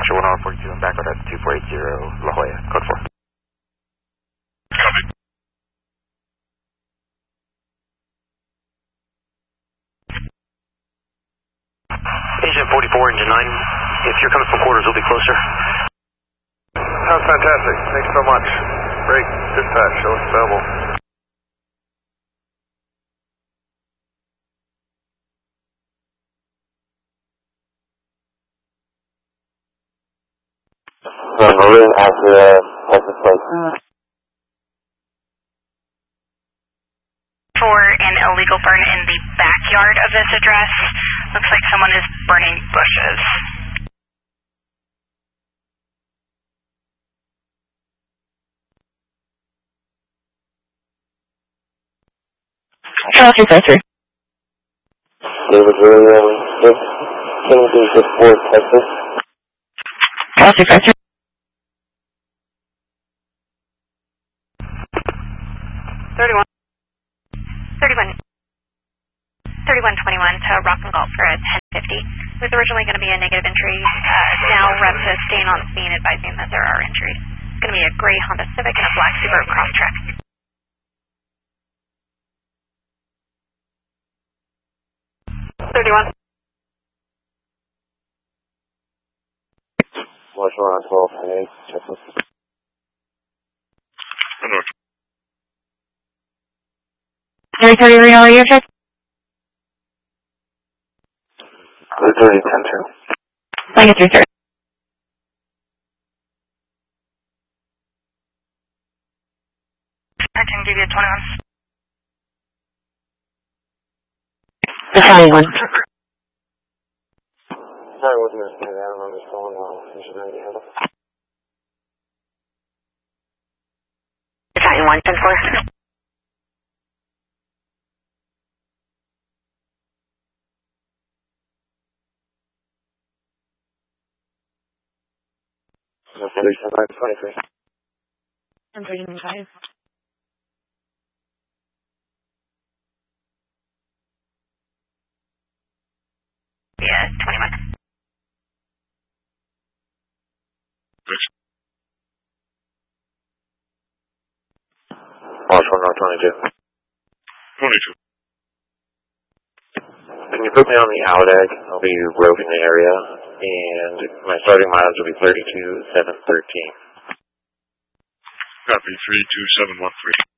Roger, 142 and back out at 2480 La Jolla, code 4. Copy. Agent 44, Engine 9, if you're coming from quarters, we'll be closer. Sounds fantastic. Thanks so much. Great. Dispatch, show us available. Marine after the place. For an illegal burn in the backyard of this address. Looks like someone is burning bushes. Charles Professor. David William, 6, Texas. Charles Professor. 3121 to Rock and Golf for a 1050. It was originally going to be a negative entry. Now reps is staying on scene advising that there are entries. It's going to be a gray Honda Civic and a black Subaru Crosstrek. March around 12, Texas. Territory reality address? 3010 2. Flying it through, sir. I can give you a 21. The flying one. Sorry, I wasn't understanding that. I don't know what's going on. You should really handle. Battalion 1, 10-4. No, 37, 23. I'm 39.5. Yeah, 21. March 1 22. 22. Can you put me on the Oudag? I'll be roving the area, and my starting mileage will be 32,713. Copy, 32713.